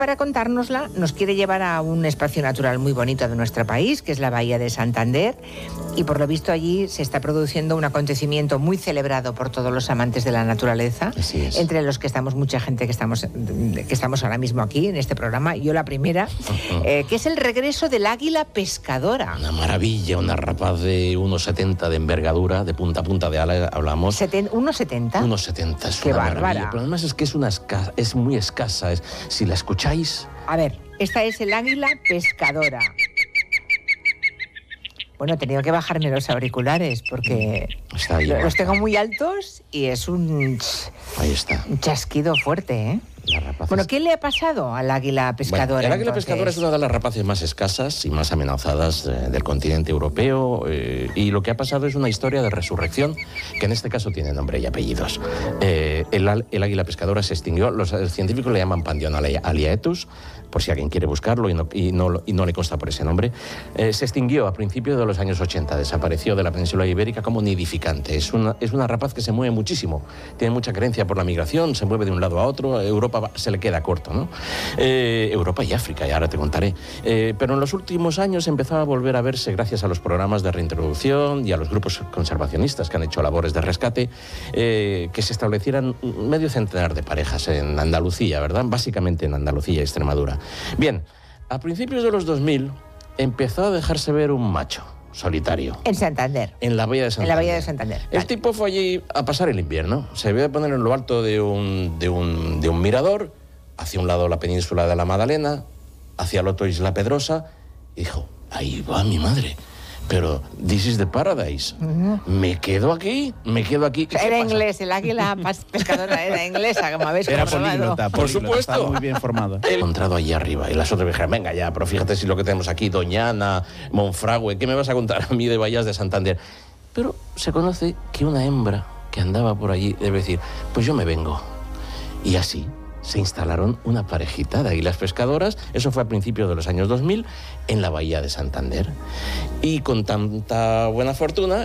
Para contárnosla, nos quiere llevar a un espacio natural muy bonito de nuestro país, que es la Bahía de Santander, y por lo visto allí se está produciendo un acontecimiento muy celebrado por todos los amantes de la naturaleza, entre los que estamos mucha gente que estamos ahora mismo aquí en este programa, yo la primera, que es el regreso del águila pescadora. Una maravilla, una rapaz de 1,70 de envergadura, de punta a punta de ala, hablamos. ¿1,70? 1,70, es ¡Qué una bárbara! maravilla. Pero además es que es muy escasa. Si la escucháis... A ver, esta es el águila pescadora. Bueno, he tenido que bajarme los auriculares porque los tengo muy altos y es un chasquido fuerte, ¿eh? Bueno, ¿qué le ha pasado al águila pescadora? Bueno, el águila pescadora es una de las rapaces más escasas y más amenazadas del continente europeo, y lo que ha pasado es una historia de resurrección que en este caso tiene nombre y apellidos. El águila pescadora se extinguió, los científicos le llaman Pandion aliaetus, por si alguien quiere buscarlo y no le consta por ese nombre. Se extinguió a principios de los años 80, desapareció de la península ibérica como nidificante. Es una rapaz que se mueve muchísimo, tiene mucha creencia por la migración, se mueve de un lado a otro. Europa se le queda corto, ¿no? Europa y África, y ahora te contaré. Pero en los últimos años empezó a volver a verse gracias a los programas de reintroducción y a los grupos conservacionistas que han hecho labores de rescate, que se establecieran medio centenar de parejas en Andalucía, ¿verdad? Básicamente en Andalucía y Extremadura. Bien, a principios de los 2000 empezó a dejarse ver un macho solitario. En Santander. En la Bahía de Santander. En la Bahía de Santander. El tipo fue allí a pasar el invierno. Se veía poner en lo alto de un mirador, hacia un lado la península de la Magdalena, hacia el otro Isla Pedrosa, y dijo, ahí va mi madre. Pero this is the paradise. Me quedo aquí. Era inglés, el águila pescadora era inglesa, como habéis comprobado. Era políglota, por supuesto. Está muy bien formado. He encontrado allí arriba y las otras dijeron, venga ya, pero fíjate si lo que tenemos aquí, Doñana, Monfragüe, ¿qué me vas a contar a mí de Bahías de Santander? Pero se conoce que una hembra que andaba por allí debe decir, pues yo me vengo. Y así se instalaron una parejita de águilas pescadoras, eso fue a principios de los años 2000, en la Bahía de Santander. Y con tanta buena fortuna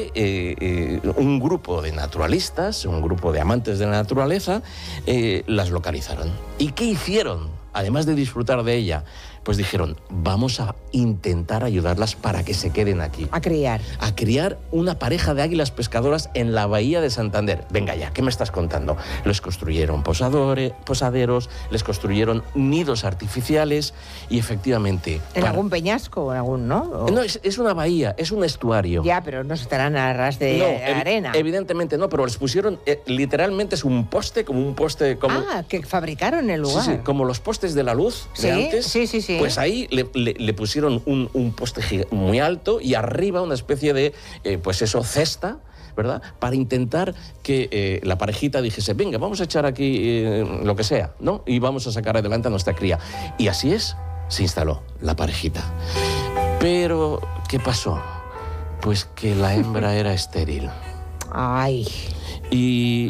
que un grupo de naturalistas, un grupo de amantes de la naturaleza, las localizaron. ¿Y qué hicieron? Además de disfrutar de ella, pues dijeron, vamos a intentar ayudarlas para que se queden aquí. A criar. A criar una pareja de águilas pescadoras en la Bahía de Santander. Venga ya, ¿qué me estás contando? Les construyeron posaderos, les construyeron nidos artificiales y efectivamente... ¿En algún peñasco o en algún, no? No, es una bahía, es un estuario. Ya, pero no estarán a ras de arena. Evidentemente no, pero les pusieron, literalmente es un poste, como un poste... que fabricaron el lugar. Sí, como los postes de la luz de antes. Sí. Pues ahí le pusieron un poste muy alto y arriba una especie de, cesta, ¿verdad? Para intentar que la parejita dijese, venga, vamos a echar aquí lo que sea, ¿no? Y vamos a sacar adelante a nuestra cría. Y así es, se instaló la parejita. Pero, ¿qué pasó? Pues que la hembra era estéril. Ay... Y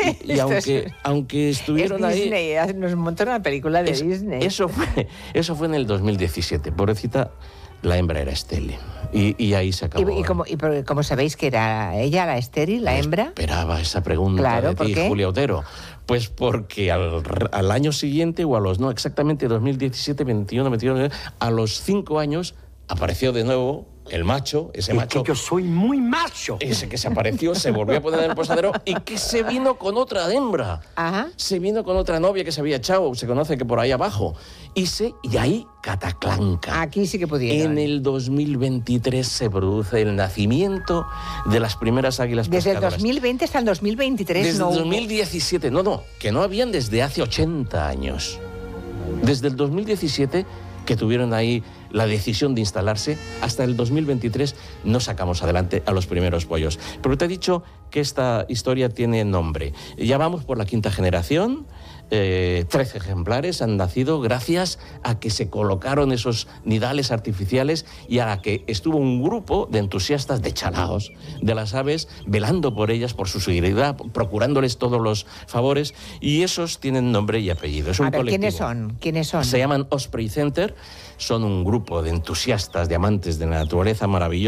aunque estuvieron es Disney, ahí... Nos montó una película de Disney. Eso fue en el 2017. Pobrecita, la hembra era estéril. Y ahí se acabó. ¿Y cómo sabéis que era ella la estéril, la hembra? Esperaba esa pregunta de ti, Julia Otero. Pues porque al año siguiente, o exactamente 2017, 21, a los 5 años, apareció de nuevo el macho, ese macho... Que yo soy muy macho. Ese que se apareció, se volvió a poner en el posadero y que se vino con otra hembra. Ajá. Se vino con otra novia que se había echado, se conoce que por ahí abajo. Y ahí, cataclanca. Aquí sí que pudieron. En el 2023 se produce el nacimiento de las primeras águilas pescadoras. Desde el 2020 hasta el 2023 desde el 2017, que no habían desde hace 80 años. Desde el 2017, que tuvieron ahí la decisión de instalarse, hasta el 2023 no sacamos adelante a los primeros pollos. Pero te he dicho que esta historia tiene nombre. Ya vamos por la 5ª generación, 13 ejemplares han nacido gracias a que se colocaron esos nidales artificiales y a que estuvo un grupo de entusiastas, de chalaos de las aves, velando por ellas, por su seguridad, procurándoles todos los favores, y esos tienen nombre y apellido. Es un colectivo. ¿Quiénes son? Se llaman Osprey Center, son un grupo de entusiastas, de amantes de la naturaleza maravillosa.